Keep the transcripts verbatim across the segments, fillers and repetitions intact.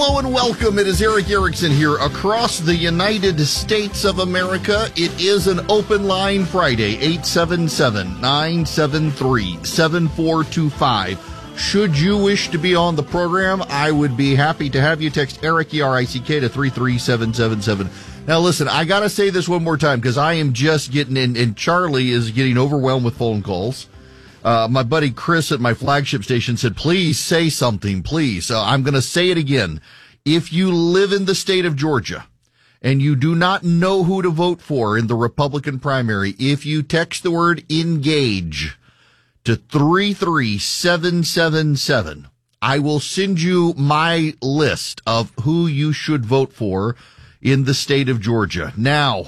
Hello and welcome. It is Erick Erickson here across the United States of America. It is an open line Friday, eight seven seven, nine seven three, seven four two five. Should you wish to be on the program, I would be happy to have you. Text Eric, E R I C K, to three three seven seven seven. Now, listen, I got to say this one more time because I am just getting in, and Charlie is getting overwhelmed with phone calls. Uh, my buddy Chris at my flagship station said, please say something, please. So I'm going to say it again. If you live in the state of Georgia and you do not know who to vote for in the Republican primary, if you text the word engage to three three seven seven seven, I will send you my list of who you should vote for in the state of Georgia. Now,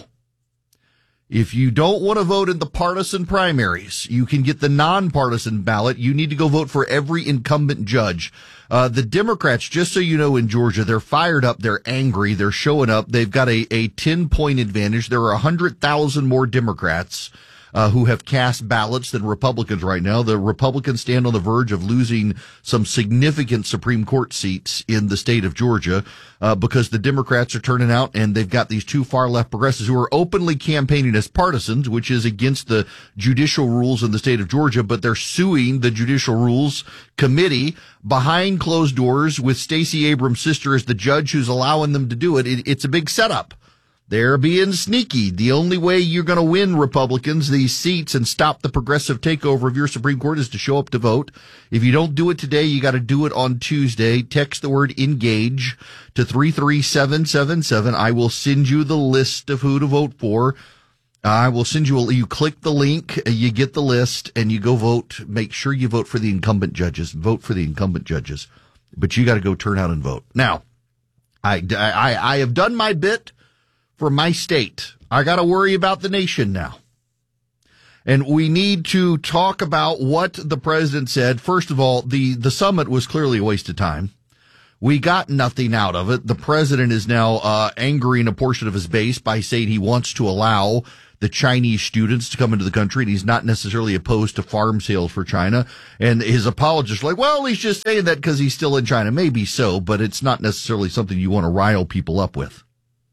if you don't want to vote in the partisan primaries, you can get the nonpartisan ballot. You need to go vote for every incumbent judge. Uh, the Democrats, just so you know, in Georgia, they're fired up. They're angry. They're showing up. They've got a, a ten point advantage. There are one hundred thousand more Democrats Uh, who have cast ballots than Republicans right now. The Republicans stand on the verge of losing some significant Supreme Court seats in the state of Georgia uh, because the Democrats are turning out and they've got these two far-left progressives who are openly campaigning as partisans, which is against the judicial rules in the state of Georgia, but they're suing the Judicial Rules Committee behind closed doors with Stacey Abrams' sister as the judge who's allowing them to do it. it it's a big setup. They're being sneaky. The only way you're going to win, Republicans, these seats and stop the progressive takeover of your Supreme Court is to show up to vote. If you don't do it today, you got to do it on Tuesday. Text the word engage to three three seven seven seven. I will send you the list of who to vote for. I will send you a, you click the link, you get the list, and you go vote. Make sure you vote for the incumbent judges. Vote for the incumbent judges. But you got to go turn out and vote. Now, I, I, I have done my bit for my state. I got to worry about the nation now. And we need to talk about what the president said. First of all, the, the summit was clearly a waste of time. We got nothing out of it. The president is now uh, angering a portion of his base by saying he wants to allow the Chinese students to come into the country, and he's not necessarily opposed to farm sales for China. And his apologists are like, well, he's just saying that because he's still in China. Maybe so, but it's not necessarily something you want to rile people up with.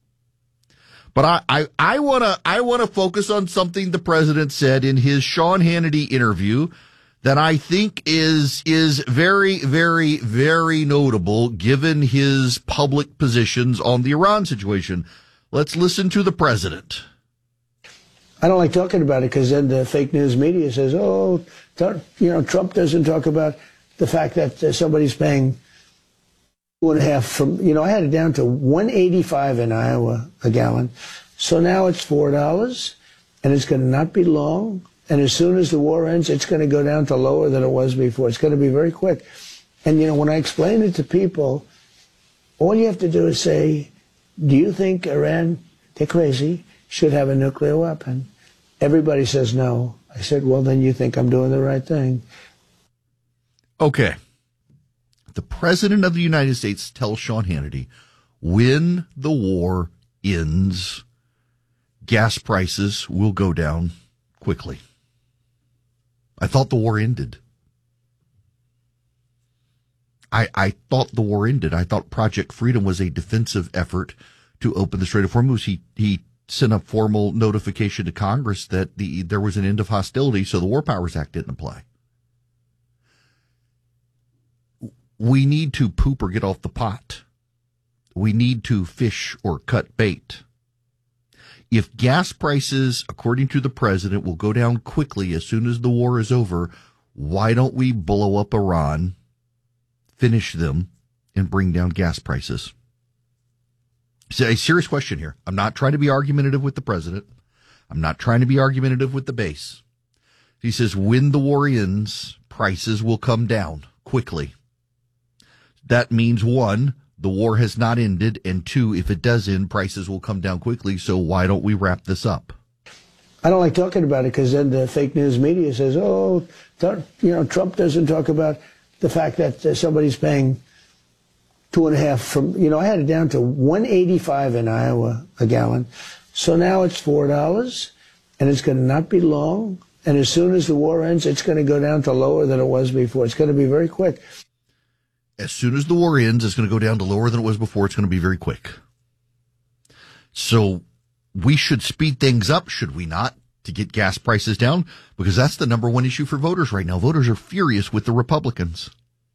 But I, I, I want to, I want to focus on something the president said in his Sean Hannity interview that I think is, is very, very, very notable given his public positions on the Iran situation. Let's listen to the president. I don't like talking about it because then the fake news media says, oh, you know, Trump doesn't talk about the fact that uh, somebody's paying two and a half from, you know, I had it down to one eighty-five in Iowa a gallon. So now it's four dollars, and it's going to not be long. And as soon as the war ends, it's going to go down to lower than it was before. It's going to be very quick. And, you know, when I explain it to people, all you have to do is say, do you think Iran, they're crazy, should have a nuclear weapon? Everybody says no. I said, well, then you think I'm doing the right thing. Okay. The president of the United States tells Sean Hannity, when the war ends, gas prices will go down quickly. I thought the war ended. I, I thought the war ended. I thought Project Freedom was a defensive effort to open the Strait of Hormuz. He, he sent a formal notification to Congress that the, there was an end of hostility, so the War Powers Act didn't apply. We need to poop or get off the pot. We need to fish or cut bait. If gas prices, according to the president, will go down quickly as soon as the war is over, why don't we blow up Iran, finish them, and bring down gas prices? It's a serious question here. I'm not trying to be argumentative with the president. I'm not trying to be argumentative with the base. He says when the war ends, prices will come down quickly. That means, one, the war has not ended, and two, if it does end, prices will come down quickly, so why don't we wrap this up? I don't like talking about it because then the fake news media says, oh, you know, Trump doesn't talk about the fact that uh, somebody's paying two and a half from, you know, I had it down to one eighty-five in Iowa a gallon. So now it's four dollars, and it's going to not be long. And as soon as the war ends, it's going to go down to lower than it was before. It's going to be very quick. as soon as the war ends, it's going to go down to lower than it was before. It's going to be very quick. So we should speed things up, should we not, to get gas prices down? Because that's the number one issue for voters right now. Voters are furious with the Republicans.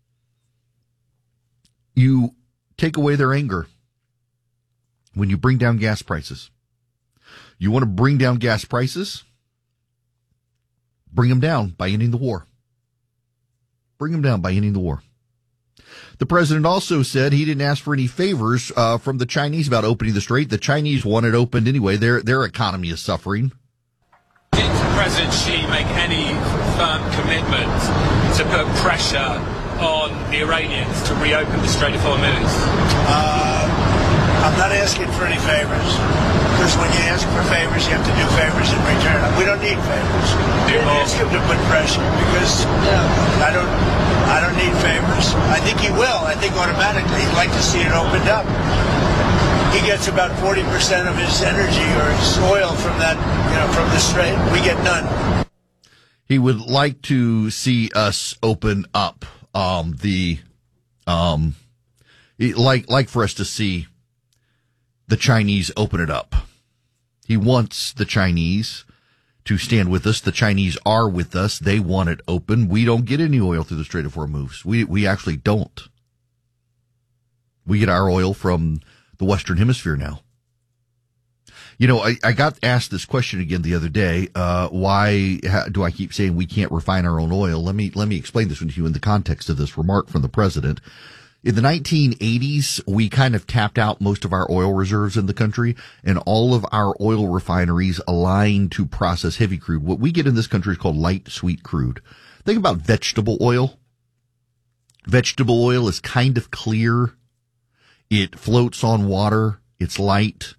You take away their anger when you bring down gas prices. You want to bring down gas prices? Bring them down by ending the war. Bring them down by ending the war. The president also said he didn't ask for any favors uh, from the Chinese about opening the strait. The Chinese want it opened anyway. Their their economy is suffering. Did President Xi make any firm commitment to put pressure on the Iranians to reopen the Strait of Hormuz? Uh, I'm not asking for any favors, because when you ask for favors, you have to do favors in return. We don't need favors. You didn't ask him to put pressure, because I don't, I don't need favors. I think he will. I think automatically he'd like to see it opened up. He gets about forty percent of his energy or his oil from that, you know, from the strait. We get none. He would like to see us open up um, the, um, like like for us to see the Chinese open it up. He wants the Chinese to stand with us. The Chinese are with us. They want it open. We don't get any oil through the Strait of Hormuz. We we actually don't. We get our oil from the Western Hemisphere now. You know, I, I got asked this question again the other day. Uh, why how, do I keep saying we can't refine our own oil? Let me let me explain this to you in the context of this remark from the president. In the nineteen eighties, we kind of tapped out most of our oil reserves in the country, and all of our oil refineries aligned to process heavy crude. What we get in this country is called light sweet crude. Think about vegetable oil. Vegetable oil is kind of clear. It floats on water. It's light.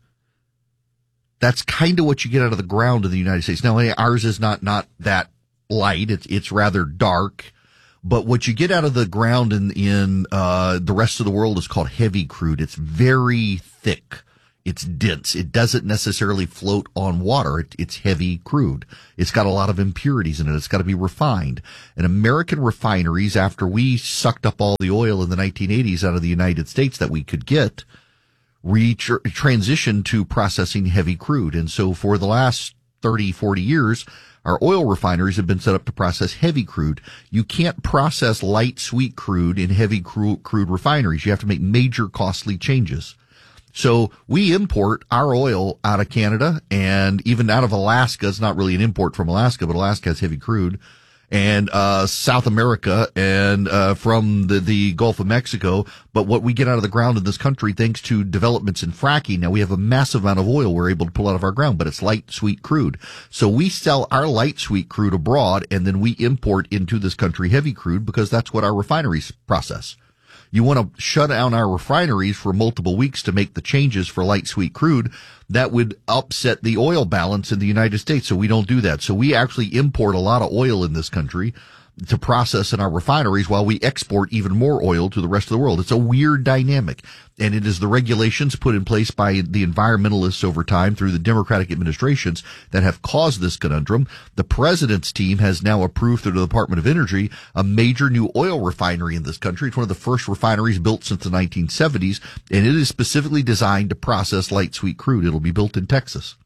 That's kind of what you get out of the ground in the United States. Now, ours is not, not that light. It's, it's rather dark. But what you get out of the ground in, in, uh, the rest of the world is called heavy crude. It's very thick. It's dense. It doesn't necessarily float on water. It, it's heavy crude. It's got a lot of impurities in it. It's got to be refined. And American refineries, after we sucked up all the oil in the nineteen eighties out of the United States that we could get, we tr- transitioned to processing heavy crude. And so for the last thirty, forty years, our oil refineries have been set up to process heavy crude. You can't process light sweet crude in heavy crude, crude refineries. You have to make major costly changes. So we import our oil out of Canada and even out of Alaska. It's not really an import from Alaska, but Alaska has heavy crude. And uh South America and uh from the, the Gulf of Mexico. But what we get out of the ground in this country, thanks to developments in fracking, now we have a massive amount of oil we're able to pull out of our ground, but it's light sweet crude. So we sell our light sweet crude abroad, and then we import into this country heavy crude because that's what our refineries process. You want to shut down our refineries for multiple weeks to make the changes for light sweet crude. That would upset the oil balance in the United States. So we don't do that. So we actually import a lot of oil in this country to process in our refineries while we export even more oil to the rest of the world. It's a weird dynamic. And it is the regulations put in place by the environmentalists over time through the Democratic administrations that have caused this conundrum. The president's team has now approved through the Department of Energy a major new oil refinery in this country. It's one of the first refineries built since the nineteen seventies, and it is specifically designed to process light sweet crude. It'll be built in Texas.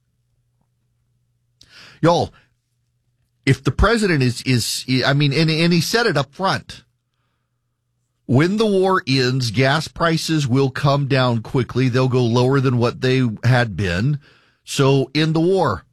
Y'all, if the president is, is, I mean, and, and he said it up front, when the war ends, gas prices will come down quickly. They'll go lower than what they had been. So end the war.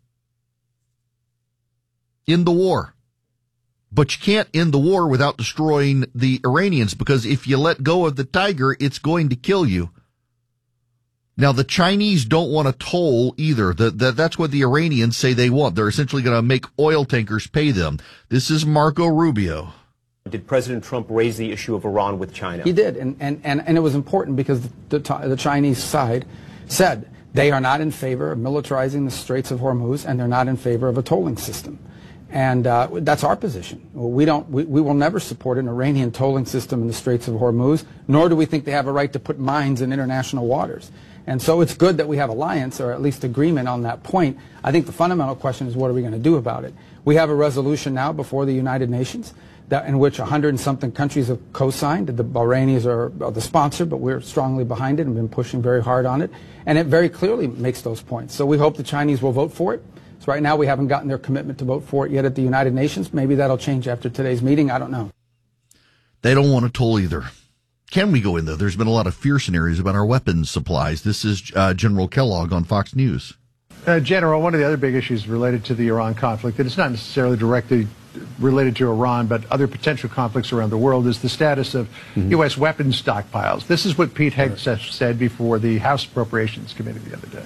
End the war. But you can't end the war without destroying the Iranians, because if you let go of the tiger, it's going to kill you. Now, the Chinese don't want a toll either. The, the, that's what the Iranians say they want. They're essentially going to make oil tankers pay them. This is Marco Rubio. Did President Trump raise the issue of Iran with China? He did, and, and, and, and it was important because the, the Chinese side said they are not in favor of militarizing the Straits of Hormuz, and they're not in favor of a tolling system. And uh, that's our position. We don't. We, we will never support an Iranian tolling system in the Straits of Hormuz, nor do we think they have a right to put mines in international waters. And so it's good that we have alliance, or at least agreement on that point. I think the fundamental question is, what are we going to do about it? We have a resolution now before the United Nations that in which a hundred and something countries have co-signed. The Bahrainis are, are the sponsor, but we're strongly behind it and been pushing very hard on it. And it very clearly makes those points. So we hope the Chinese will vote for it. So right now we haven't gotten their commitment to vote for it yet at the United Nations. Maybe that'll change after today's meeting. I don't know. They don't want a toll either. Can we go in, though? There's been a lot of fear scenarios about our weapons supplies. This is uh, General Kellogg on Fox News. Uh, General, one of the other big issues related to the Iran conflict, and it's not necessarily directly related to Iran, but other potential conflicts around the world, is the status of mm-hmm. U S weapons stockpiles. This is what Pete Hegseth said before the House Appropriations Committee the other day.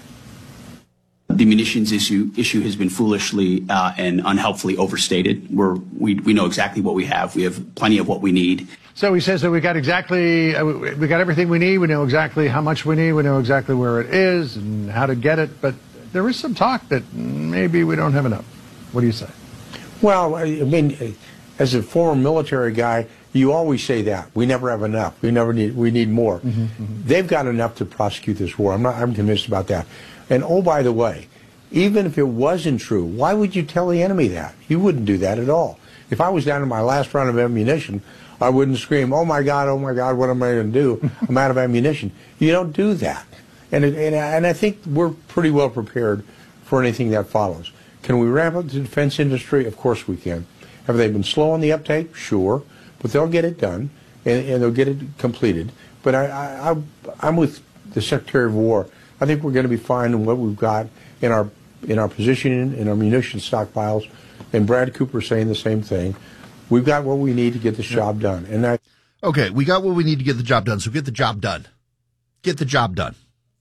The munitions issue issue has been foolishly uh, and unhelpfully overstated. We're, we we know exactly what we have. We have plenty of what we need. So he says that we got exactly uh, we got everything we need. We know exactly how much we need. We know exactly where it is and how to get it. But there is some talk that maybe we don't have enough. What do you say? Well, I mean, as a former military guy, you always say that we never have enough. We never need. We need more. Mm-hmm, mm-hmm. They've got enough to prosecute this war. I'm not. I'm convinced about that. And oh, by the way, even if it wasn't true, why would you tell the enemy that? You wouldn't do that at all. If I was down to my last round of ammunition, I wouldn't scream, "Oh my God, oh my God, what am I going to do? I'm out of ammunition." You don't do that. And it, and and I think we're pretty well prepared for anything that follows. Can we ramp up the defense industry? Of course we can. Have they been slow on the uptake? Sure. But they'll get it done, and, and they'll get it completed. But I, I, I'm with the Secretary of War. I think we're going to be fine in what we've got in our in our position, in our munitions stockpiles. And Brad Cooper saying the same thing. We've got what we need to get this yeah. job done. And that. Okay, we got what we need to get the job done. So get the job done. Get the job done.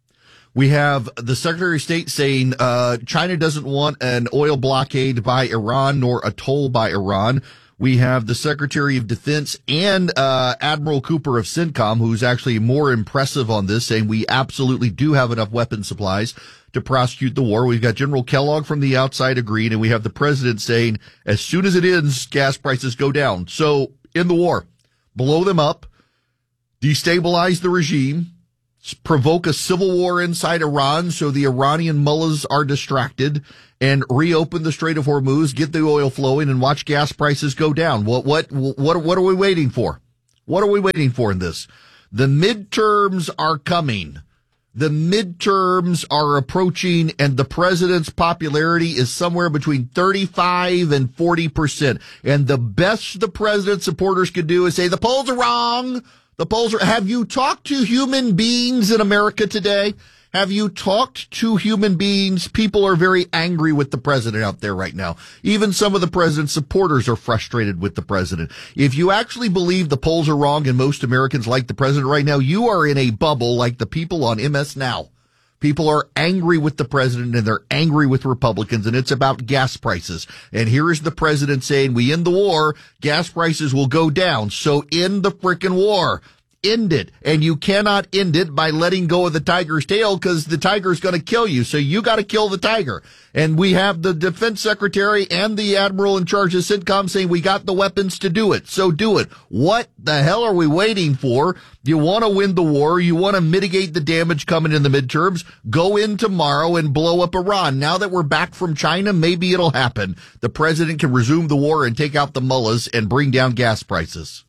We have the Secretary of State saying uh China doesn't want an oil blockade by Iran nor a toll by Iran. We have the Secretary of Defense and uh Admiral Cooper of CENTCOM, who's actually more impressive on this, saying we absolutely do have enough weapon supplies to prosecute the war. We've got General Kellogg from the outside agreeing, and we have the president saying as soon as it ends, gas prices go down. So in the war, blow them up, destabilize the regime, provoke a civil war inside Iran so the Iranian mullahs are distracted, and reopen the Strait of Hormuz, get the oil flowing, and watch gas prices go down. What, what, what, what are we waiting for? What are we waiting for in this? The midterms are coming. The midterms are approaching, and the president's popularity is somewhere between thirty-five and forty percent. And the best the president's supporters could do is say, the polls are wrong. The polls are. Have you talked to human beings in America today? Have you talked to human beings? People are very angry with the president out there right now. Even some of the president's supporters are frustrated with the president. If you actually believe the polls are wrong and most Americans like the president right now, you are in a bubble like the people on M S Now. People are angry with the president and they're angry with Republicans, and it's about gas prices. And here is the president saying, we end the war, gas prices will go down. So end the frickin' war. End it. And you cannot end it by letting go of the tiger's tail, because the tiger's going to kill you. So you got to kill the tiger. And we have the defense secretary and the admiral in charge of CENTCOM saying we got the weapons to do it. So do it. What the hell are we waiting for? You want to win the war. You want to mitigate the damage coming in the midterms. Go in tomorrow and blow up Iran. Now that we're back from China, maybe it'll happen. The president can resume the war and take out the mullahs and bring down gas prices.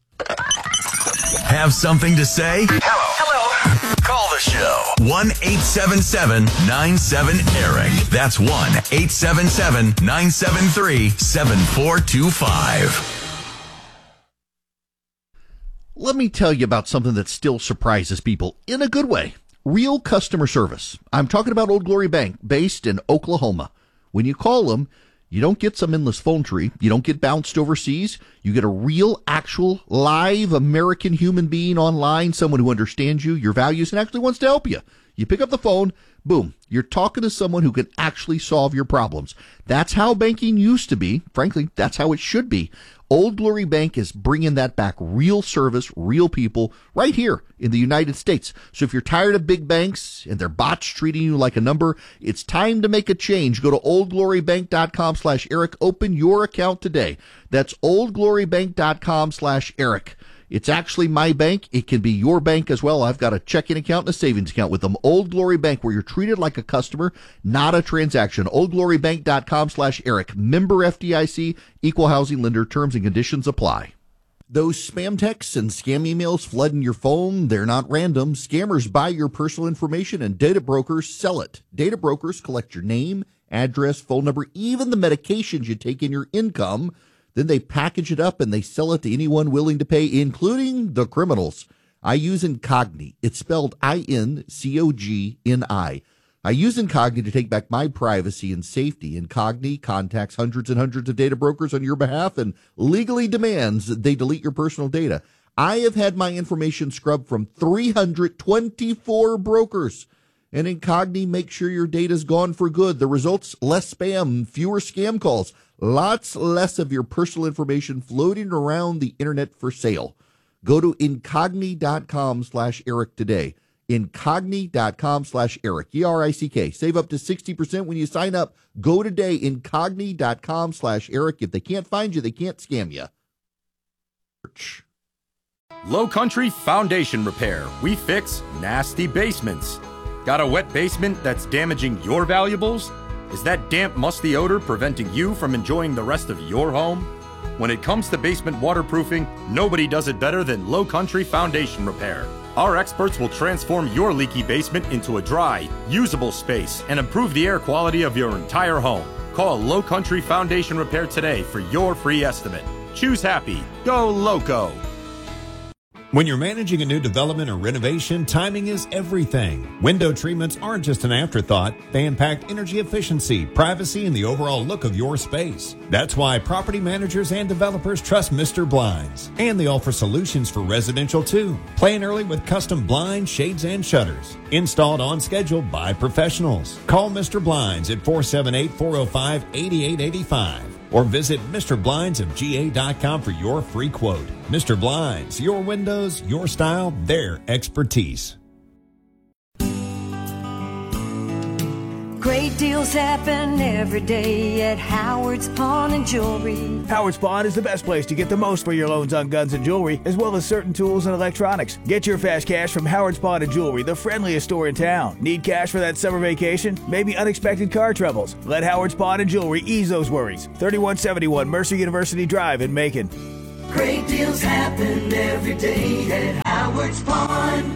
Have something to say? Hello. Hello. Call the show. one eight seven seven nine seven Eric. That's one eight seven seven nine seven three seven four two five. Let me tell you about something that still surprises people in a good way. Real customer service. I'm talking about Old Glory Bank, based in Oklahoma. When you call them, you don't get some endless phone tree. You don't get bounced overseas. You get a real, actual, live American human being online, someone who understands you, your values, and actually wants to help you. You pick up the phone, boom, you're talking to someone who can actually solve your problems. That's how banking used to be. Frankly, that's how it should be. Old Glory Bank is bringing that back. Real service, real people, right here in the United States. So if you're tired of big banks and their bots treating you like a number, it's time to make a change. Go to oldglorybank.com slash Eric. Open your account today. That's oldglorybank.com slash Eric. It's actually my bank. It can be your bank as well. I've got a checking account and a savings account with them. Old Glory Bank, where you're treated like a customer, not a transaction. oldglorybank.com slash Eric. Member F D I C, equal housing lender. Terms and conditions apply. Those spam texts and scam emails flooding your phone, they're not random. Scammers buy your personal information and data brokers sell it. Data brokers collect your name, address, phone number, even the medications you take in your income. Then they package it up and they sell it to anyone willing to pay, including the criminals. I use Incogni. It's spelled I N C O G N I. I use Incogni to take back my privacy and safety. Incogni contacts hundreds and hundreds of data brokers on your behalf and legally demands that they delete your personal data. I have had my information scrubbed from three hundred twenty-four brokers. And Incogni makes sure your data's gone for good. The results, less spam, fewer scam calls, lots less of your personal information floating around the internet for sale. Go to Incogni.com slash Eric today. Incogni.com slash Eric, E R I C K. Save up to sixty percent when you sign up. Go today, Incogni.com slash Eric. If they can't find you, they can't scam you. Low Country Foundation Repair. We fix nasty basements. Got a wet basement that's damaging your valuables? Is that damp, musty odor preventing you from enjoying the rest of your home? When it comes to basement waterproofing, nobody does it better than Low Country Foundation Repair. Our experts will transform your leaky basement into a dry, usable space and improve the air quality of your entire home. Call Low Country Foundation Repair today for your free estimate. Choose happy. Go Loco. When you're managing a new development or renovation, timing is everything. Window treatments aren't just an afterthought. They impact energy efficiency, privacy, and the overall look of your space. That's why property managers and developers trust Mister Blinds. And they offer solutions for residential too. Plan early with custom blinds, shades, and shutters. Installed on schedule by professionals. Call Mister Blinds at four seven eight, four oh five, eight eight eight five. Or visit Mister Blinds of G A dot com for your free quote. Mister Blinds, your windows, your style, their expertise. Great deals happen every day at Howard's Pawn and Jewelry. Howard's Pawn is the best place to get the most for your loans on guns and jewelry, as well as certain tools and electronics. Get your fast cash from Howard's Pawn and Jewelry, the friendliest store in town. Need cash for that summer vacation? Maybe unexpected car troubles? Let Howard's Pawn and Jewelry ease those worries. thirty-one seventy-one Mercer University Drive in Macon. Great deals happen every day at Howard's Pawn.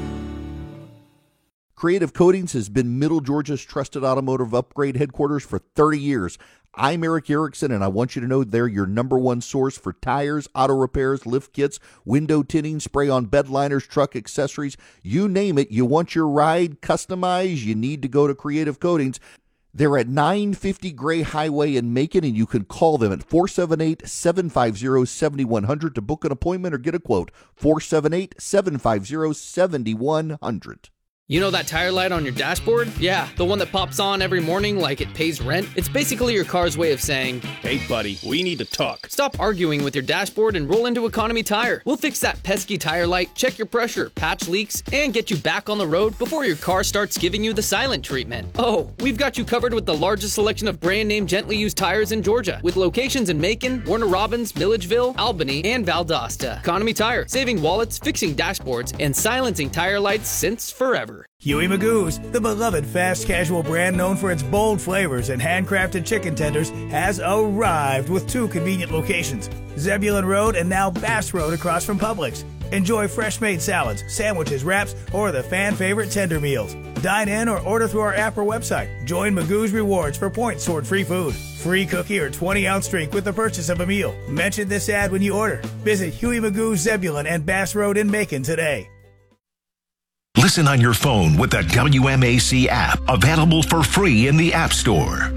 Creative Coatings has been Middle Georgia's trusted automotive upgrade headquarters for thirty years. I'm Eric Erickson, and I want you to know they're your number one source for tires, auto repairs, lift kits, window tinting, spray-on bed liners, truck accessories. You name it. You want your ride customized, you need to go to Creative Coatings. They're at nine fifty Gray Highway in Macon, and you can call them at four seven eight, seven five zero, seven one zero zero to book an appointment or get a quote. four seven eight, seven five zero, seven one zero zero. You know that tire light on your dashboard? Yeah, the one that pops on every morning like it pays rent? It's basically your car's way of saying, hey buddy, we need to talk. Stop arguing with your dashboard and roll into Economy Tire. We'll fix that pesky tire light, check your pressure, patch leaks, and get you back on the road before your car starts giving you the silent treatment. Oh, we've got you covered with the largest selection of brand name gently used tires in Georgia, with locations in Macon, Warner Robins, Milledgeville, Albany, and Valdosta. Economy Tire, saving wallets, fixing dashboards, and silencing tire lights since forever. Huey Magoo's, the beloved fast casual brand known for its bold flavors and handcrafted chicken tenders, has arrived with two convenient locations, Zebulon Road and now Bass Road across from Publix. Enjoy fresh-made salads, sandwiches, wraps, or the fan-favorite tender meals. Dine in or order through our app or website. Join Magoo's Rewards for points toward free food, free cookie, or twenty-ounce drink with the purchase of a meal. Mention this ad when you order. Visit Huey Magoo's Zebulon and Bass Road in Macon today. Listen on your phone with the W M A C app, available for free in the App Store.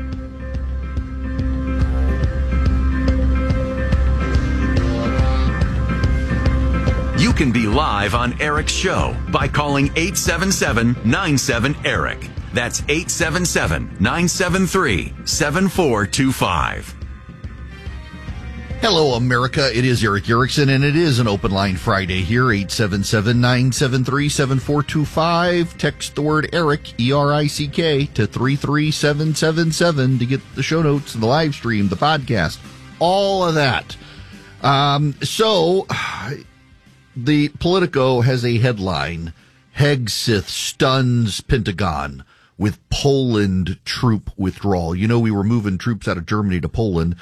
You can be live on Eric's show by calling eight seven seven, nine seven, ERIC. That's eight seven seven, nine seven three, seven four two five. Hello, America. It is Eric Erickson, and it is an Open Line Friday here, eight seven seven, nine seven three, seven four two five. Text the word Eric, E R I C K, to three three seven seven seven to get the show notes, the live stream, the podcast, all of that. Um, so, the Politico has a headline, Hegseth stuns Pentagon with Poland troop withdrawal. You know, we were moving troops out of Germany to Poland.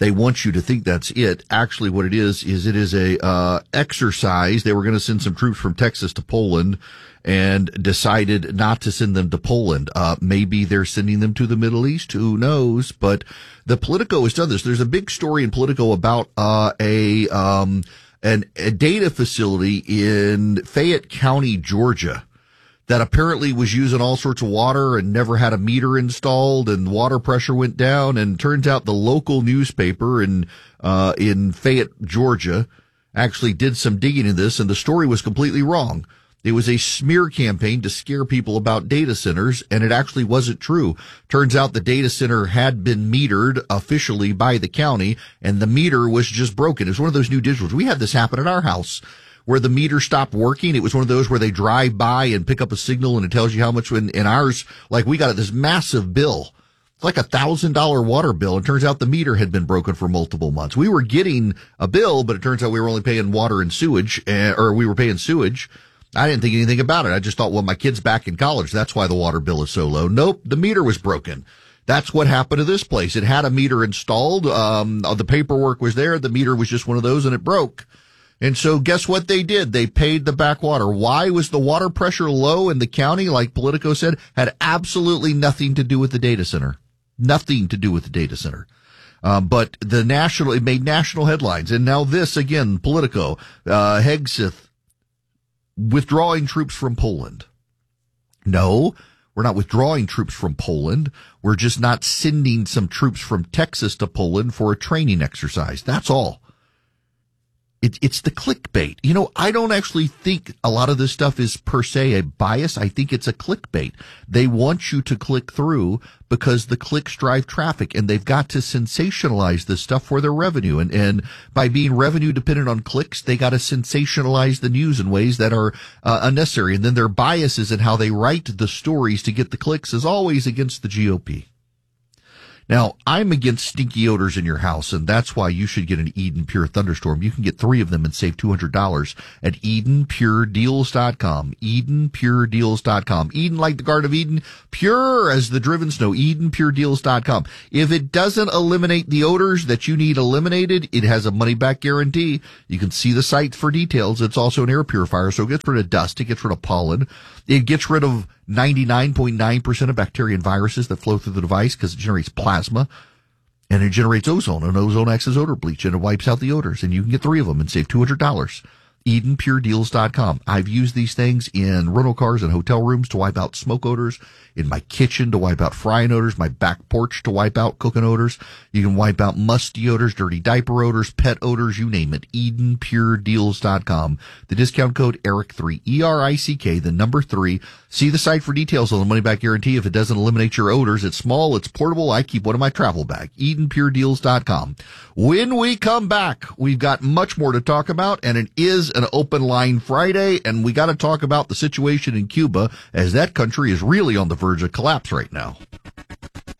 They want you to think that's it. Actually, what it is, is it is a uh exercise. They were going to send some troops from Texas to Poland and decided not to send them to Poland. Uh maybe they're sending them to the Middle East. Who knows? But the Politico has done this. There's a big story in Politico about uh a um an, a data facility in Fayette County, Georgia, that apparently was using all sorts of water and never had a meter installed, and water pressure went down. And turns out the local newspaper in uh in Fayette, Georgia, actually did some digging in this, and the story was completely wrong. It was a smear campaign to scare people about data centers, and it actually wasn't true. Turns out the data center had been metered officially by the county, and the meter was just broken. It was one of those new digitals. We had this happen at our house, where the meter stopped working. It was one of those where they drive by and pick up a signal and it tells you how much. In, in ours, like, we got this massive bill. It's like a thousand dollar water bill. And turns out the meter had been broken for multiple months. We were getting a bill, but it turns out we were only paying water and sewage, uh, or we were paying sewage. I didn't think anything about it. I just thought, well, my kid's back in college. That's why the water bill is so low. Nope. The meter was broken. That's what happened to this place. It had a meter installed. Um, the paperwork was there. The meter was just one of those, and it broke. And so guess what they did? They paid the backwater. Why was the water pressure low in the county? Like Politico said, had absolutely nothing to do with the data center. Nothing to do with the data center. Um, but the national, it made national headlines. And now this again, Politico, uh, Hegseth withdrawing troops from Poland. No, we're not withdrawing troops from Poland. We're just not sending some troops from Texas to Poland for a training exercise. That's all. It, it's the clickbait. You know, I don't actually think a lot of this stuff is per se a bias. I think it's a clickbait. They want you to click through because the clicks drive traffic, and they've got to sensationalize this stuff for their revenue. And, and by being revenue dependent on clicks, they got to sensationalize the news in ways that are uh, unnecessary. And then their biases in how they write the stories to get the clicks is always against the G O P. Now, I'm against stinky odors in your house, and that's why you should get an Eden Pure Thunderstorm. You can get three of them and save two hundred dollars at Eden Pure Deals dot com. Eden Pure Deals dot com. Eden like the Garden of Eden, pure as the driven snow. Eden Pure Deals dot com. If it doesn't eliminate the odors that you need eliminated, it has a money-back guarantee. You can see the site for details. It's also an air purifier, so it gets rid of dust. It gets rid of pollen. It gets rid of ninety-nine point nine percent of bacteria and viruses that flow through the device because it generates plasma, and it generates ozone, and ozone acts as odor bleach, and it wipes out the odors. And you can get three of them and save two hundred dollars. Eden Pure Deals dot com. I've used these things in rental cars and hotel rooms to wipe out smoke odors, in my kitchen to wipe out frying odors, my back porch to wipe out cooking odors. You can wipe out musty odors, dirty diaper odors, pet odors, you name it. Eden Pure Deals dot com. The discount code Eric three, E R I C K, the number three. See the site for details on the money back guarantee. If it doesn't eliminate your odors, it's small, it's portable. I keep one in my travel bag. Eden Pure Deals dot com. When we come back, we've got much more to talk about, and it is an open line Friday, and we got to talk about the situation in Cuba, as that country is really on the verge of collapse right now.